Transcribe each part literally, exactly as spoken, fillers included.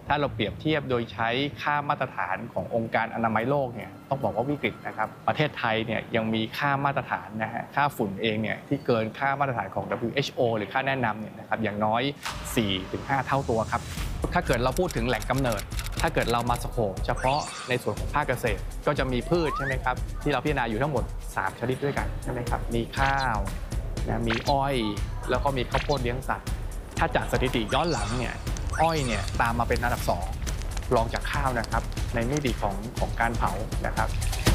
ถ้าเราเปรียบเทียบโดยใช้ค่ามาตรฐานขององค์การอนามัยโลกเนี่ยต้องบอกว่าวิกฤตนะครับประเทศไทยเนี่ยยังมีค่ามาตรฐานนะฮะค่าฝุ่นเองเนี่ยที่เกินค่ามาตรฐานของ ดับเบิลยู เอช โอ หรือค่าแนะนำเนี่ยนะครับอย่างน้อย สี่ถึงห้า เท่าตัวครับถ้าเกิดเราพูดถึงแหล่งกำเนิดถ้าเกิดเรามาสโคปเฉพาะในส่วนของภาคเกษตรก็จะมีพืชใช่ไหมครับที่เราพิจารณาอยู่ทั้งหมดสามชนิดด้วยกันใช่ไหมครับมีข้าวนะมีอ้อยแล้วก็มีข้าวโพดเลี้ยงสัตว์ถ้าจากสถิติย้อนหลังเนี่ยอ้อยเนี่ยตามมาเป็นอันดับสองรองจากข้าวนะครับในมิติของของการเผานะครับ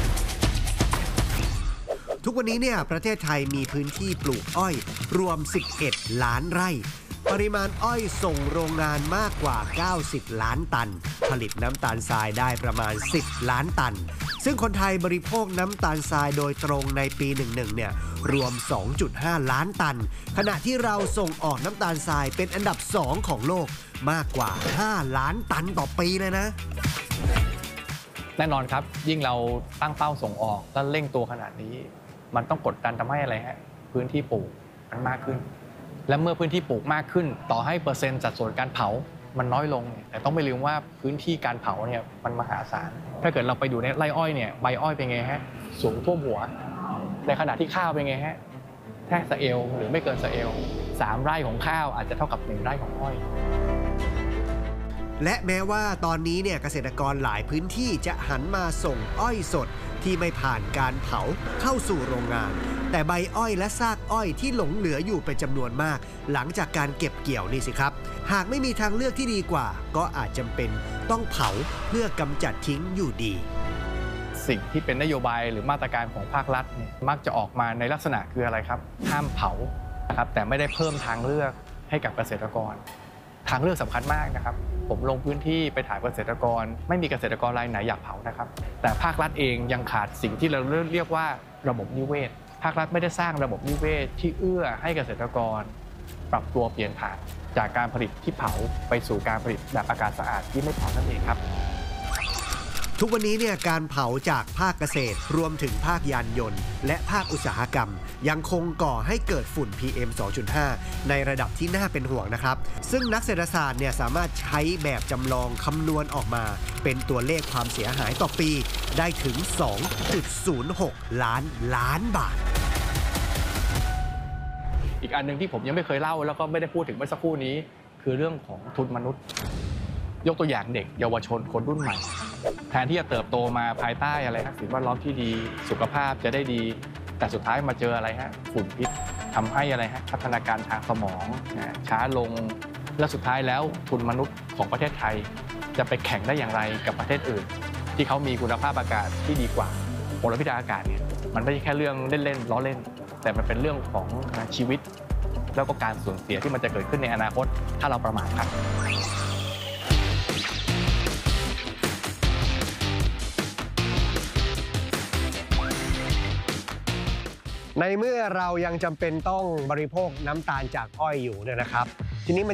ทุกวันนี้เนี่ยประเทศไทยมีพื้นที่ปลูกอ้อยรวมสิบเอ็ดล้านไร่ปริมาณอ้อยส่งโรงงานมากกว่าเก้าสิบล้านตันผลิตน้ำตาลทรายได้ประมาณสิบล้านตันซึ่งคนไทยบริโภคน้ำตาลทรายโดยตรงในปีหนึ่งสิบเอ็ดเนี่ยรวม สองจุดห้า ล้านตันขณะที่เราส่งออกน้ำตาลทรายเป็นอันดับสองของโลกมากกว่าห้าล้านตันต่อปีเลยนะแน่นอนครับยิ่งเราตั้งเป้าส่งออกและเร่งตัวขนาดนี้มันต้องกดดันทำให้อะไรฮะพื้นที่ปลูกมันมากขึ้นและเมื่อพื้นที่ปลูกมากขึ้นต่อให้เปอร์เซ็นต์สัดส่วนการเผามันน้อยลงแต่ต้องไม่ลืมว่าพื้นที่การเผาเนี่ยมันมหาศาลถ้าเกิดเราไปดูในไร่อ้อยเนี่ยใบอ้อยเป็นไงฮะสูงท่วมหัวในขณะที่ข้าวเป็นไงฮะแค่สะเอวหรือไม่เกินสะเอวสามไร่ของข้าวอาจจะเท่ากับหนึ่งไร่ของอ้อยและแม้ว่าตอนนี้เนี่ยเกษตรกรหลายพื้นที่จะหันมาส่งอ้อยสดที่ไม่ผ่านการเผาเข้าสู่โรงงานแต่ใบอ้อยและซากอ้อยที่หลงเหลืออยู่เป็นจำนวนมากหลังจากการเก็บเกี่ยวนี่สิครับหากไม่มีทางเลือกที่ดีกว่าก็อาจจำเป็นต้องเผาเพื่อกำจัดทิ้งอยู่ดีสิ่งที่เป็นนโยบายหรือมาตรการของภาครัฐเนี่ยมักจะออกมาในลักษณะคืออะไรครับห้ามเผานะครับแต่ไม่ได้เพิ่มทางเลือกให้กับเกษตรกรทางเลือกสำคัญมากนะครับผมลงพื้นที่ไปถามเกษตรกรไม่มีเกษตรกรรายไหนอยากเผานะครับแต่ภาครัฐเองยังขาดสิ่งที่เราเรียกว่าระบบนิเวศภาครัฐไม่ได้สร้างระบบนิเวศที่เอื้อให้เกษตรกรปรับตัวเปลี่ยนผ่านจากการผลิตที่เผาไปสู่การผลิตแบบอากาศสะอาดที่ไม่เผานั่นเองครับทุกวันนี้เนี่ยการเผาจากภาคเกษตรรวมถึงภาคยานยนต์และภาคอุตสาหกรรมยังคงก่อให้เกิดฝุ่น พี เอ็ม สองจุดห้า ในระดับที่น่าเป็นห่วงนะครับซึ่งนักเศรษฐศาสตร์เนี่ยสามารถใช้แบบจำลองคำนวณออกมาเป็นตัวเลขความเสียหายต่อปีได้ถึง สองจุดศูนย์หก ล้านล้านบาทอีกอันหนึ่งที่ผมยังไม่เคยเล่าแล้วก็ไม่ได้พูดถึงเมื่อสักครู่นี้คือเรื่องของทุนมนุษย์ยกตัวอย่างเด็กเยาวชนคนรุ่นใหม่แทนที่จะเติบโตมาภายใต้อะไรฮะสิ่งแวดล้อมที่ดีสุขภาพจะได้ดีแต่สุดท้ายมาเจออะไรฮะฝุ่นพิษทำให้อะไรฮะพัฒนาการทางสมองนะช้าลงและสุดท้ายแล้วทุนมนุษย์ของประเทศไทยจะไปแข่งได้อย่างไรกับประเทศอื่นที่เขามีคุณภาพอากาศที่ดีกว่ามลพิษทางอากาศเนี่ยมันไม่ใช่แค่เรื่องเล่นๆล้อเล่นแต่มันเป็นเรื่องของชีวิตแล้วก็การสูญเสียที่มันจะเกิดขึ้นในอนาคตถ้าเราประมาทครับในเมื่อเรายังจำเป็นต้องบริโภคน้ำตาลจากอ้อยอยู่เนี่ยนะครับทีนี้